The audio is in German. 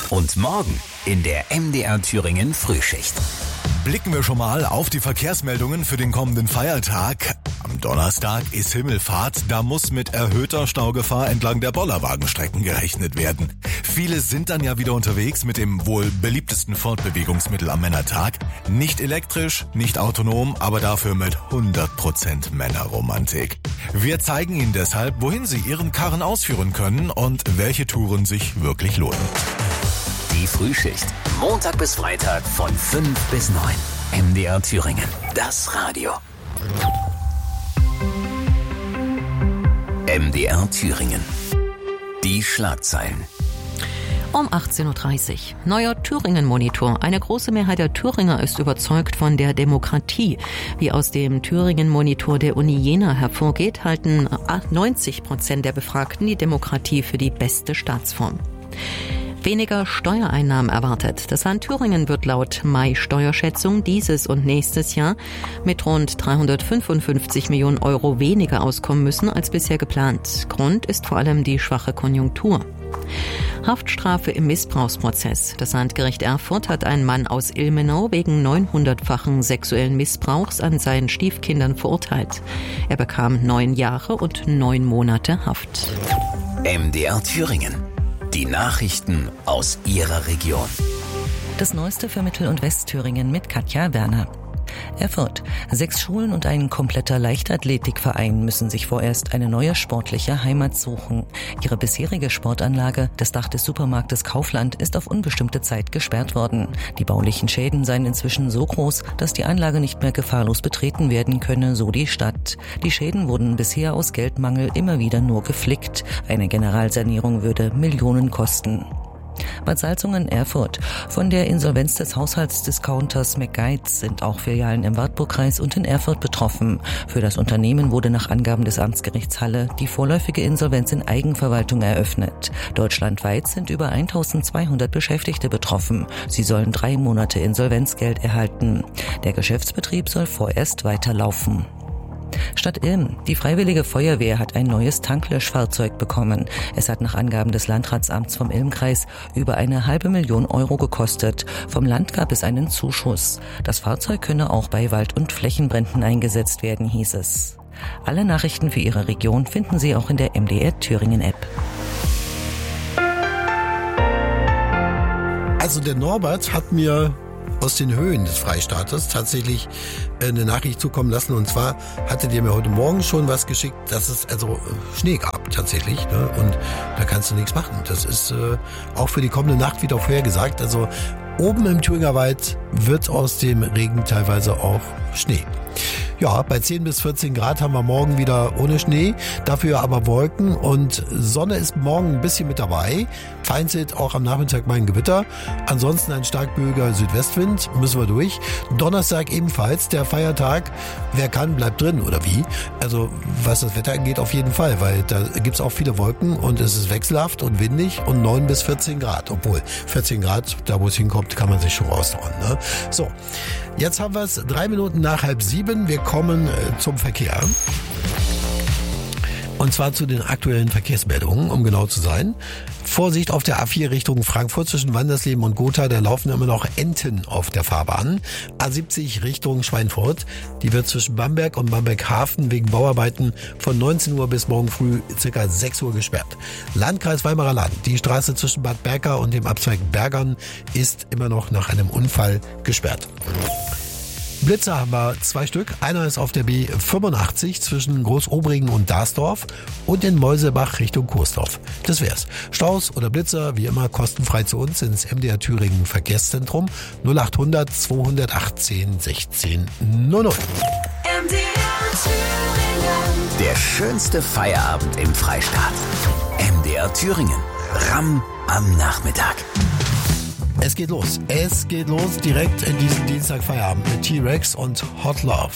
Und morgen in der MDR Thüringen Frühschicht. Blicken wir schon mal auf die Verkehrsmeldungen für den kommenden Feiertag. Am Donnerstag ist Himmelfahrt, da muss mit erhöhter Staugefahr entlang der Bollerwagenstrecken gerechnet werden. Viele sind dann ja wieder unterwegs mit dem wohl beliebtesten Fortbewegungsmittel am Männertag. Nicht elektrisch, nicht autonom, aber dafür mit 100% Männerromantik. Wir zeigen Ihnen deshalb, wohin Sie Ihren Karren ausführen können und welche Touren sich wirklich lohnen. Die Frühschicht. Montag bis Freitag von 5 bis 9. MDR Thüringen. Das Radio. MDR Thüringen. Die Schlagzeilen. Um 18.30 Uhr. Neuer Thüringen-Monitor. Eine große Mehrheit der Thüringer ist überzeugt von der Demokratie. Wie aus dem Thüringen-Monitor der Uni Jena hervorgeht, halten 90% der Befragten die Demokratie für die beste Staatsform. Weniger Steuereinnahmen erwartet. Das Land Thüringen wird laut Mai-Steuerschätzung dieses und nächstes Jahr mit rund 355 Millionen Euro weniger auskommen müssen als bisher geplant. Grund ist vor allem die schwache Konjunktur. Haftstrafe im Missbrauchsprozess. Das Landgericht Erfurt hat einen Mann aus Ilmenau wegen 900-fachen sexuellen Missbrauchs an seinen Stiefkindern verurteilt. Er bekam 9 Jahre und 9 Monate Haft. MDR Thüringen. Die Nachrichten aus Ihrer Region. Das Neueste für Mittel- und Westthüringen mit Katja Werner. Erfurt. 6 Schulen und ein kompletter Leichtathletikverein müssen sich vorerst eine neue sportliche Heimat suchen. Ihre bisherige Sportanlage, das Dach des Supermarktes Kaufland, ist auf unbestimmte Zeit gesperrt worden. Die baulichen Schäden seien inzwischen so groß, dass die Anlage nicht mehr gefahrlos betreten werden könne, so die Stadt. Die Schäden wurden bisher aus Geldmangel immer wieder nur geflickt. Eine Generalsanierung würde Millionen kosten. Bad Salzungen-Erfurt. Von der Insolvenz des Haushaltsdiscounters McGuides sind auch Filialen im Wartburgkreis und in Erfurt betroffen. Für das Unternehmen wurde nach Angaben des Amtsgerichts Halle die vorläufige Insolvenz in Eigenverwaltung eröffnet. Deutschlandweit sind über 1200 Beschäftigte betroffen. Sie sollen 3 Monate Insolvenzgeld erhalten. Der Geschäftsbetrieb soll vorerst weiterlaufen. Stadt Ilm. Die Freiwillige Feuerwehr hat ein neues Tanklöschfahrzeug bekommen. Es hat nach Angaben des Landratsamts vom Ilmkreis über 500.000 Euro gekostet. Vom Land gab es einen Zuschuss. Das Fahrzeug könne auch bei Wald- und Flächenbränden eingesetzt werden, hieß es. Alle Nachrichten für Ihre Region finden Sie auch in der MDR Thüringen App. Also der Norbert hat mir aus den Höhen des Freistaates tatsächlich eine Nachricht zukommen lassen. Und zwar hatte der mir heute Morgen schon was geschickt, dass es also Schnee gab tatsächlich. Ne? Und da kannst du nichts machen. Das ist auch für die kommende Nacht wieder vorhergesagt. Also oben im Thüringer Wald wird aus dem Regen teilweise auch Schnee. Ja, bei 10 bis 14 Grad haben wir morgen wieder ohne Schnee, dafür aber Wolken und Sonne ist morgen ein bisschen mit dabei. Vereinzelt auch am Nachmittag mal ein Gewitter. Ansonsten ein starkböiger Südwestwind, müssen wir durch. Donnerstag ebenfalls, der Feiertag. Wer kann, bleibt drin, oder wie? Also was das Wetter angeht, auf jeden Fall, weil da gibt's auch viele Wolken und es ist wechselhaft und windig und 9 bis 14 Grad. Obwohl 14 Grad, da wo es hinkommt, kann man sich schon raushauen. Ne? So, jetzt haben wir es 3 Minuten nach 6:30. Wir kommen zum Verkehr. Und zwar zu den aktuellen Verkehrsmeldungen, um genau zu sein. Vorsicht auf der A4 Richtung Frankfurt zwischen Wandersleben und Gotha, da laufen immer noch Enten auf der Fahrbahn. A70 Richtung Schweinfurt, die wird zwischen Bamberg und Bamberg-Hafen wegen Bauarbeiten von 19 Uhr bis morgen früh ca. 6 Uhr gesperrt. Landkreis Weimarer Land, die Straße zwischen Bad Berka und dem Abzweig Bergern ist immer noch nach einem Unfall gesperrt. Blitzer haben wir 2 Stück. Einer ist auf der B85 zwischen Großobringen und Darsdorf und in Mäusebach Richtung Coesdorf. Das wär's. Staus oder Blitzer, wie immer, kostenfrei zu uns ins MDR Thüringen Verkehrszentrum 0800 218 16 00. MDR Thüringen. Der schönste Feierabend im Freistaat. MDR Thüringen. Ramm am Nachmittag. Es geht los direkt in diesem Dienstag Feierabend mit T-Rex und Hot Love.